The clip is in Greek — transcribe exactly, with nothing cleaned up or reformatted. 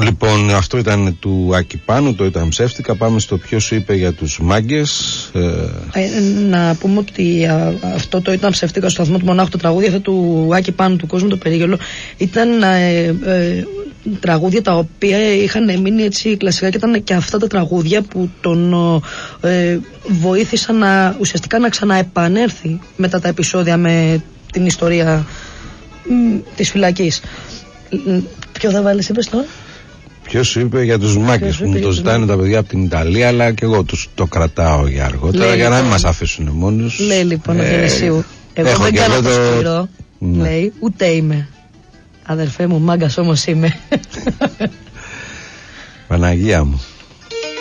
Λοιπόν, αυτό ήταν του Άκη Πάνου, το ήταν ψεύτικα. Πάμε στο ποιο σου είπε για τους μάγκες. Ε, να πούμε ότι α, αυτό το ήταν ψεύτικα στο σταθμό του Μονάχου, το τραγούδι αυτό του Άκη Πάνου, του Κόσμου το Περίγελο, ήταν ε, ε, τραγούδια τα οποία είχαν μείνει έτσι κλασικά και ήταν και αυτά τα τραγούδια που τον ε, βοήθησαν να, ουσιαστικά να ξαναεπανέλθει μετά τα επεισόδια με την ιστορία μ, της φυλακής. Ποιο θα βάλεις, είπες τώρα? Ποιος σου είπε για τους μάγκες που μου το ζητάνε τα παιδιά από την Ιταλία, αλλά και εγώ τους το κρατάω για αργότερα. Λέει, για να μην μας αφήσουν μόνους. Λέει λοιπόν ο Γενεσίου, εγώ έχω δεν κάνω το σκληρό, ναι. λέει, ούτε είμαι. Αδερφέ μου, μάγκας όμως είμαι. Παναγία μου.